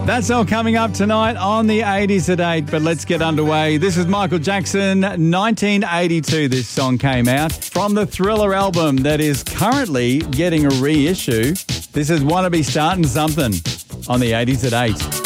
That's all coming up tonight on the 80s at 8, but let's get underway. This is Michael Jackson, 1982 this song came out, from the Thriller album that is currently getting a reissue. This is Wanna Be Starting Something on the 80s at 8.